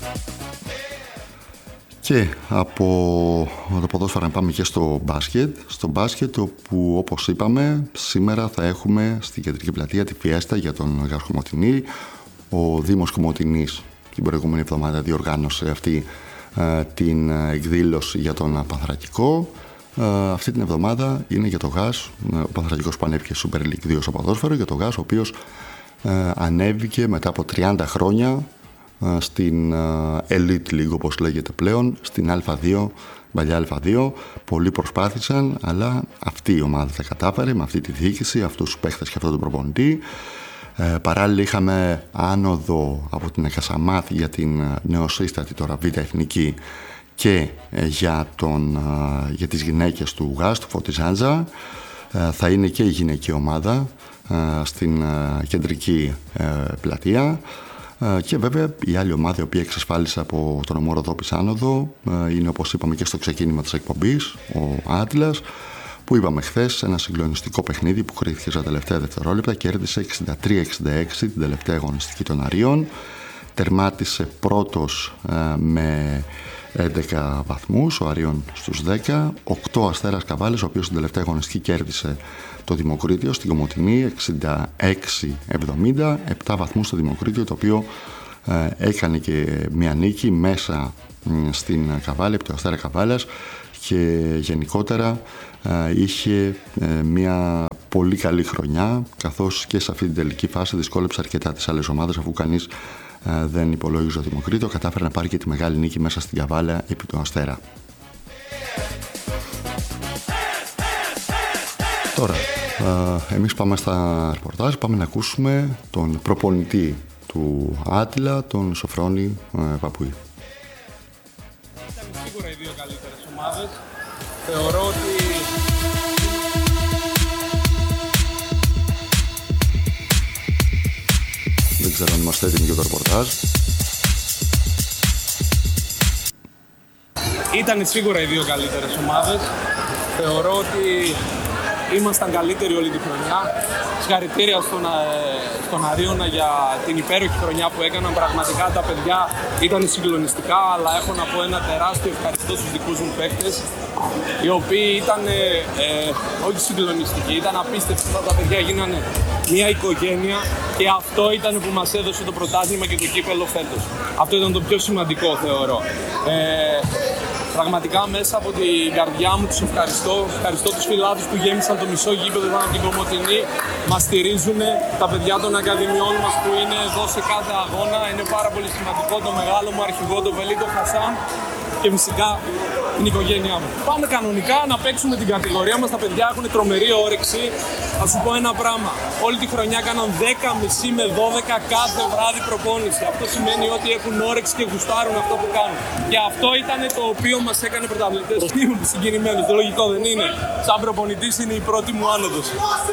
Και από το ποδόσφαιρο να πάμε και στο μπάσκετ. Στο μπάσκετ, όπου όπως είπαμε, σήμερα θα έχουμε στην κεντρική πλατεία τη φιέστα για τον Γας Κομοτηνή. Ο Δήμος Κομοτηνής την προηγούμενη εβδομάδα διοργάνωσε αυτή την εκδήλωση για τον Πανθρακικό. Αυτή την εβδομάδα είναι για το Γας, ο Πανθρακικός που ανέβηκε Super League 2 στο ποδόσφαιρο, για το Γας ο οποίος ανέβηκε μετά από 30 χρόνια στην Elite League, όπως λέγεται πλέον, στην Α2, παλιά Α2. Πολλοί προσπάθησαν, αλλά αυτή η ομάδα τα κατάφερε με αυτή τη διοίκηση, αυτούς τους παίχτες και αυτόν τον προπονητή. Παράλληλα είχαμε άνοδο από την Εκασαμάθ για την νεοσύστατη τώρα Β' Εθνική και για τις γυναίκες του Γας, του Φώτη Ζάντζα. Θα είναι και η γυναική ομάδα στην κεντρική πλατεία. Και βέβαια η άλλη ομάδα η οποία εξασφάλισε από τον ομό Ροδόπης άνοδο είναι, όπως είπαμε και στο ξεκίνημα της εκπομπής, ο Άτλας, που είπαμε χθες, ένα συγκλονιστικό παιχνίδι που κρίθηκε στα τελευταία δευτερόλεπτα, κέρδισε 63-66 την τελευταία αγωνιστική των Αρίων, τερμάτισε πρώτος με 11 βαθμούς, ο Αρίων στους 10, 8 Αστέρας Καβάλες, ο οποίος στην τελευταία αγωνιστική κέρδισε το Δημοκρίτιο στην Κομοτηνή 66-70, 7 βαθμούς στο Δημοκρίτιο, το οποίο έκανε και μια νίκη μέσα στην Καβάλη, από το Αστέρα Καβάλας, και γενικότερα είχε μια πολύ καλή χρονιά, καθώς και σε αυτή την τελική φάση δυσκόλεψε αρκετά τις άλλες ομάδες, αφού κανείς δεν υπολόγιζε το Δημοκρίτιο, κατάφερε να πάρει και τη μεγάλη νίκη μέσα στην Καβάλα επί του Αστέρα. Τώρα, εμείς πάμε στα ρεπορτάζ, πάμε να ακούσουμε τον προπονητή του Άτλα, τον Σοφρόνη Παπουή. Ήταν σίγουρα οι δύο καλύτερες ομάδες. Θεωρώ ότι δεν ξέρω αν είμαστε έτοιμοι για το ρεπορτάζ. ήταν σίγουρα οι δύο καλύτερες ομάδες. Θεωρώ ότι ήμασταν καλύτεροι όλη τη χρονιά. Συγχαρητήρια στον Αρίωνα για την υπέροχη χρονιά που έκαναν. Πραγματικά τα παιδιά ήταν συγκλονιστικά, αλλά έχω να πω ένα τεράστιο ευχαριστώ στους δικούς μου παίκτες, οι οποίοι ήταν όχι συγκλονιστικοί, ήταν απίστευτοι. Τα παιδιά γίνανε μια οικογένεια και αυτό ήταν που μας έδωσε το πρωτάθλημα και το κύπελλο φέτος. Αυτό ήταν το πιο σημαντικό, θεωρώ. Πραγματικά μέσα από την καρδιά μου τους ευχαριστώ. Ευχαριστώ τους φιλάθλους που γέμισαν το μισό γήπεδο από την Κομοτηνή. Μας στηρίζουν, τα παιδιά των ακαδημιών μας που είναι εδώ σε κάθε αγώνα. Είναι πάρα πολύ σημαντικό, το μεγάλο μου αρχηγό, τον Βελίτο Χασάν, και φυσικά την οικογένειά μου. Πάμε κανονικά να παίξουμε την κατηγορία μας. Τα παιδιά έχουν τρομερή όρεξη. Θα σου πω ένα πράγμα. Όλη τη χρονιά έκαναν 10.30 με 12 κάθε βράδυ προπόνηση. Αυτό σημαίνει ότι έχουν όρεξη και γουστάρουν αυτό που κάνουν. Και αυτό ήταν το οποίο μας έκανε πρωταθλητές. Ήμουν συγκινημένος. Το λογικό δεν είναι? Σαν προπονητής είναι η πρώτη μου άνοδος.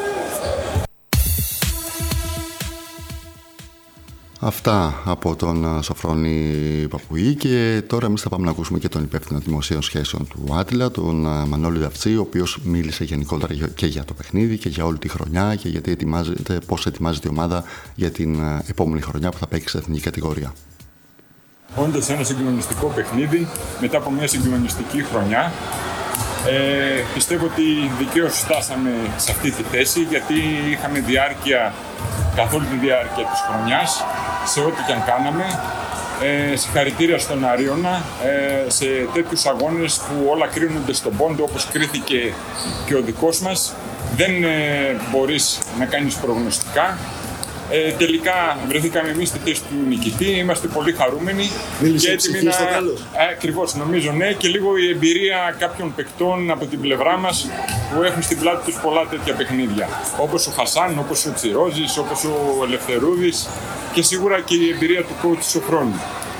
Αυτά από τον Σοφρόνη Παπουή, και τώρα εμείς θα πάμε να ακούσουμε και τον υπεύθυνο δημοσίων σχέσεων του Άτλα, τον Μανώλη Δαυτσή, ο οποίος μίλησε γενικότερα και για το παιχνίδι και για όλη τη χρονιά και γιατί πώς ετοιμάζεται η ομάδα για την επόμενη χρονιά που θα παίξει σε εθνική κατηγορία. Όντως ένα συγκλονιστικό παιχνίδι μετά από μια συγκλονιστική χρονιά. Πιστεύω ότι δικαίως φτάσαμε σε αυτή τη θέση, γιατί είχαμε διάρκεια καθ' όλη τη διάρκεια της χρονιάς σε ό,τι και αν κάναμε. Συγχαρητήρια στον Αρίωνα σε τέτοιους αγώνες που όλα κρίνονται στον πόντο, όπως κρίθηκε και ο δικός μας. Δεν μπορείς να κάνεις προγνωστικά. Τελικά βρεθήκαμε εμείς στη θέση του νικητή, είμαστε πολύ χαρούμενοι. Μίλησε και έτοιμοι να... Ακριβώς, νομίζω ναι, και λίγο η εμπειρία κάποιων παικτών από την πλευρά μας που έχουν στην πλάτη τους πολλά τέτοια παιχνίδια. Όπως ο Χασάν, όπως ο Τσιρόζης, όπως ο Ελευθερούδης, και σίγουρα και η εμπειρία του coach Σοφρόνη.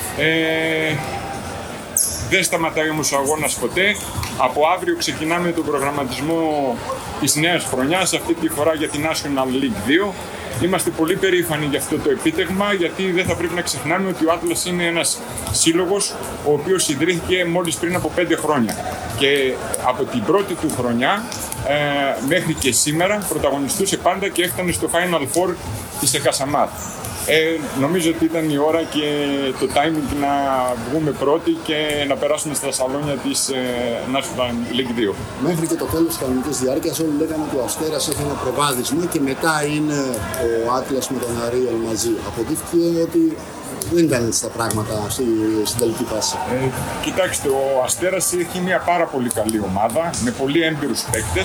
Δεν σταματάει όμως ο αγώνας ποτέ. Από αύριο ξεκινάμε τον προγραμματισμό της νέας χρονιάς, αυτή τη φορά για την National League 2. Είμαστε πολύ περήφανοι για αυτό το επίτευγμα, γιατί δεν θα πρέπει να ξεχνάμε ότι ο Άτλας είναι ένας σύλλογος ο οποίος ιδρύθηκε μόλις πριν από 5 χρόνια. Και από την πρώτη του χρονιά μέχρι και σήμερα πρωταγωνιστούσε πάντα και έφτανε στο Final Four της Εκασαμάθ. Νομίζω ότι ήταν η ώρα και το timing να βγούμε πρώτοι και να περάσουμε στα σαλόνια της National League 2. Μέχρι και το τέλος της κανονικής διάρκειας όλοι λέγανε ότι ο Αστέρας έχει ένα προβάδισμα και μετά είναι ο Άτλας με τον Αρίελ μαζί. Αποδείχθηκε ότι δεν ήταν έτσι τα πράγματα στην τελική φάση. Κοιτάξτε, ο Αστέρας έχει μια πάρα πολύ καλή ομάδα με πολύ έμπειρους παίκτες.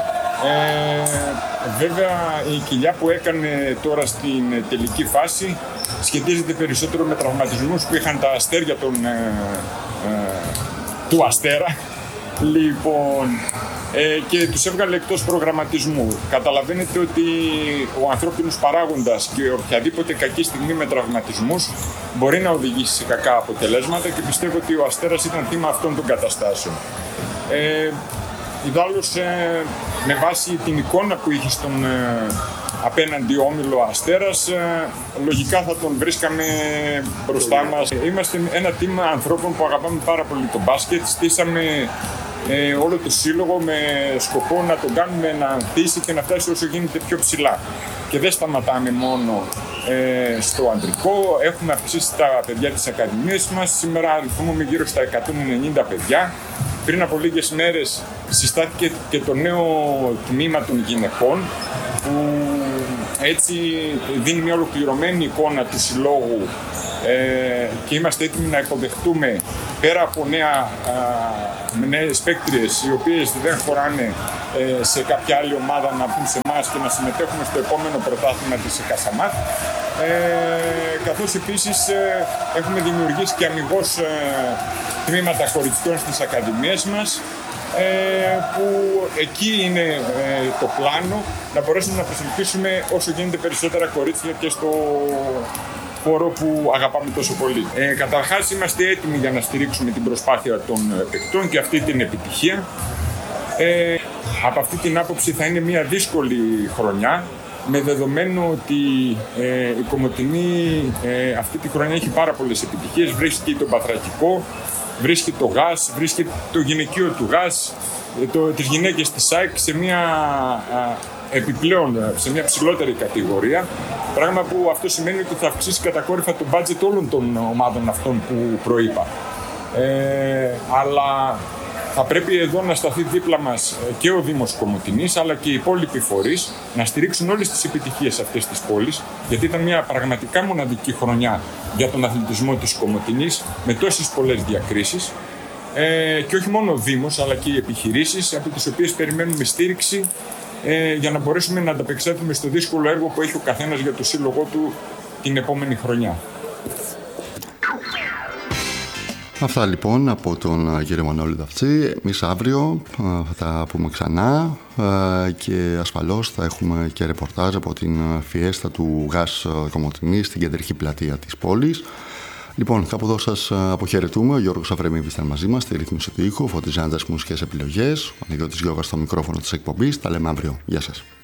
Βέβαια η κοιλιά που έκανε τώρα στην τελική φάση σχετίζεται περισσότερο με τραυματισμούς που είχαν τα αστέρια του Αστέρα. Λοιπόν, και τους έβγαλε εκτός προγραμματισμού. Καταλαβαίνετε ότι ο ανθρώπινος παράγοντας και οποιαδήποτε κακή στιγμή με τραυματισμούς μπορεί να οδηγήσει σε κακά αποτελέσματα και πιστεύω ότι ο Αστέρας ήταν θύμα αυτών των καταστάσεων. Ιδάλλως, με βάση την εικόνα που είχε στον απέναντι όμιλο Αστέρας, λογικά θα τον βρίσκαμε μπροστά μας. Είμαστε ένα team ανθρώπων που αγαπάμε πάρα πολύ το μπάσκετ. Στήσαμε όλο το σύλλογο με σκοπό να τον κάνουμε να ανθίσει και να φτάσει όσο γίνεται πιο ψηλά. Και δεν σταματάμε μόνο στο αντρικό, έχουμε αυξήσει τα παιδιά της Ακαδημίας μας. Σήμερα αριθμούμε γύρω στα 190 παιδιά. Πριν από λίγες μέρες συστάθηκε και το νέο τμήμα των γυναικών, που έτσι δίνει μια ολοκληρωμένη εικόνα του συλλόγου και είμαστε έτοιμοι να υποδεχτούμε πέρα από νέες παίκτριες οι οποίες δεν χωράνε σε κάποια άλλη ομάδα να βγουν σε εμάς και να συμμετέχουμε στο επόμενο πρωτάθλημα της Κασαμάτ, καθώς επίσης έχουμε δημιουργήσει και αμιγώς τμήματα κοριτσιών στις ακαδημίες μας, που εκεί είναι το πλάνο να μπορέσουμε να προσελκύσουμε όσο γίνεται περισσότερα κορίτσια και στο χώρο που αγαπάμε τόσο πολύ. Καταρχάς είμαστε έτοιμοι για να στηρίξουμε την προσπάθεια των παικτών και αυτή την επιτυχία. Από αυτή την άποψη θα είναι μια δύσκολη χρονιά, με δεδομένο ότι η Κομοτηνή αυτή τη χρονιά έχει πάρα πολλές επιτυχίες. Βρίσκει τον Παθρακικό, βρίσκει το ΓΑΣ, βρίσκει το γυναικείο του ΓΑΣ, τις γυναίκες της ΣΑΕΚ σε μια επιπλέον, σε μια ψηλότερη κατηγορία. Πράγμα που αυτό σημαίνει ότι θα αυξήσει κατακόρυφα το budget όλων των ομάδων αυτών που προείπα. Αλλά θα πρέπει εδώ να σταθεί δίπλα μας και ο Δήμος Κομοτηνής, αλλά και οι υπόλοιποι φορείς να στηρίξουν όλες τις επιτυχίες αυτές της πόλης, γιατί ήταν μια πραγματικά μοναδική χρονιά για τον αθλητισμό της Κομοτηνής, με τόσες πολλές διακρίσεις. Και όχι μόνο ο Δήμος, αλλά και οι επιχειρήσεις, από τις οποίες περιμένουμε στήριξη για να μπορέσουμε να ανταπεξέλθουμε στο δύσκολο έργο που έχει ο καθένας για το σύλλογό του την επόμενη χρονιά. Αυτά λοιπόν από τον κύριο Μανώλη Δαυτσή. Εμείς αύριο θα τα πούμε ξανά και ασφαλώς θα έχουμε και ρεπορτάζ από την φιέστα του ΓΑΣ Κομοτηνής στην κεντρική πλατεία της πόλης. Λοιπόν, κάπου εδώ σας αποχαιρετούμε. Ο Γιώργος Αβρεμίδης ήταν μαζί μας στη ρύθμιση του ήχου, Φώτης Ζάντζας μουσικές επιλογές, ο Ανιδιώτης Γιώργας στο μικρόφωνο της εκπομπής. Τα λέμε αύριο. Γεια σας.